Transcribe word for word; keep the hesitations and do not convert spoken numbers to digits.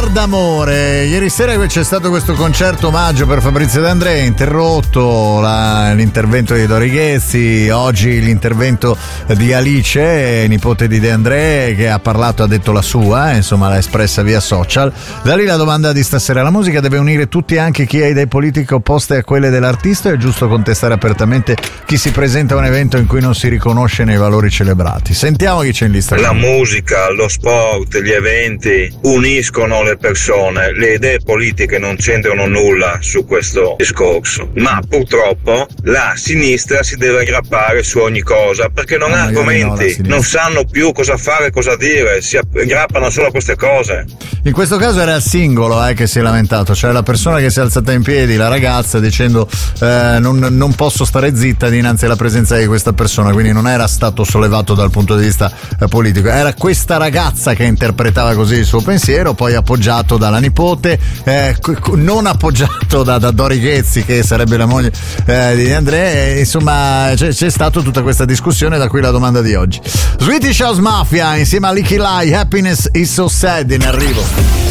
Star d'amore. Ieri sera c'è stato questo concerto omaggio per Fabrizio De André, interrotto la, l'intervento di Dori Ghezzi, oggi l'intervento di Alice, nipote di De André, che ha parlato, ha detto la sua, eh, insomma l'ha espressa via social. Da lì la domanda di stasera: la musica deve unire tutti, anche chi ha idee politiche opposte a quelle dell'artista, o è giusto contestare apertamente chi si presenta a un evento in cui non si riconosce nei valori celebrati? Sentiamo chi c'è in lista. La musica, lo sport, gli eventi uniscono le persone, le idee politiche non c'entrano nulla su questo discorso, ma purtroppo la sinistra si deve aggrappare su ogni cosa perché non no, ha argomenti, no, non sanno più cosa fare, cosa dire, si aggrappano solo a queste cose. In questo caso era il singolo eh, che si è lamentato, cioè la persona che si è alzata in piedi, la ragazza, dicendo eh, non, non posso stare zitta dinanzi alla presenza di questa persona, quindi non era stato sollevato dal punto di vista eh, politico, era questa ragazza che interpretava così il suo pensiero, poi appoggiato dalla nipote, eh, non appoggiato da, da Dori Ghezzi, che sarebbe la moglie eh, di André, e, insomma c'è, c'è stata tutta questa discussione, da qui la domanda di oggi. Swedish House Mafia insieme a Licky Lie, Happiness is so sad, in arrivo.